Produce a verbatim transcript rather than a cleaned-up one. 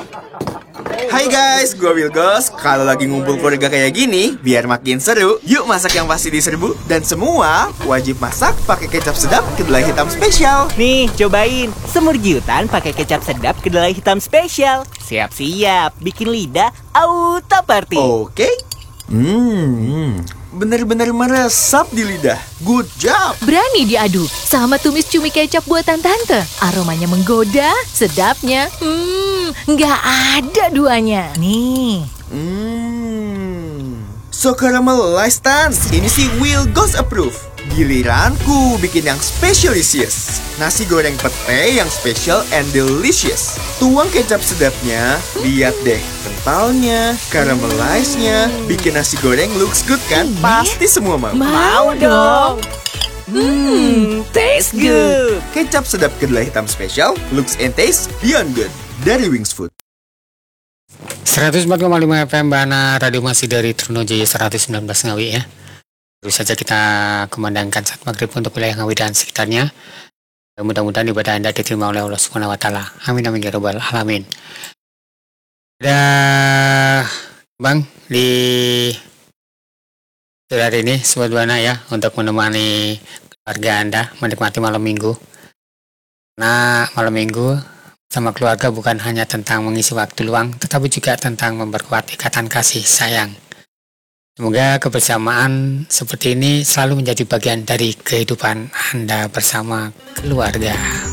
Hai guys, gue Wilgos. Kalau lagi ngumpul keluarga kayak gini, biar makin seru, yuk masak yang pasti diserbu. Dan semua wajib masak pakai kecap sedap kedelai hitam spesial. Nih, cobain semur jiutan pakai kecap sedap kedelai hitam spesial. Siap-siap, bikin lidah auto party. Oke. Hmm, bener-bener meresap di lidah. Good job. Berani diadu sama tumis cumi kecap buatan tante. Aromanya menggoda, sedapnya, hmm, nggak ada duanya. Nih, Hmm, so caramelized tan. Ini sih Wilgos approve. Giliranku bikin yang specialisius. Nasi goreng pete yang special and delicious. Tuang kecap sedapnya, lihat deh kentalnya, caramelized-nya. Bikin nasi goreng looks good kan? Pasti semua mau. Mau dong. hmm, taste good. Kecap sedap kedelai hitam spesial, looks and taste beyond good. Dari Wings Food. seratus empat koma lima F M Bana Radio masih dari Trunojaya seratus sembilan belas Ngawi ya. Baru saja kita kumandangkan saat maghrib untuk wilayah Ngawi dan sekitarnya. Mudah-mudahan ibadah Anda diterima oleh Allah Subhanahu wa taala. Amin amin ya rabbal alamin. Ada Bang di hari ini sobat Bana ya untuk menemani keluarga Anda menikmati malam Minggu. Nah, malam Minggu sama keluarga bukan hanya tentang mengisi waktu luang, tetapi juga tentang memperkuat ikatan kasih sayang. Semoga kebersamaan seperti ini selalu menjadi bagian dari kehidupan Anda bersama keluarga.